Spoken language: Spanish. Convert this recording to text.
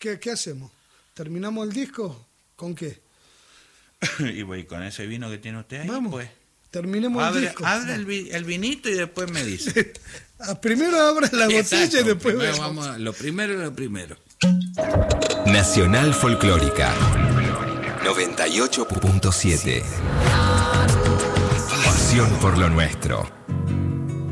¿Qué hacemos? ¿Terminamos el disco? ¿Con qué? Y voy con ese vino que tiene usted ahí, Vamos. pues. Terminemos el disco. Abre el vinito y después me dice. Primero abra la botella y después primero vemos. lo primero. Nacional Folclórica 98.7. Pasión por lo nuestro.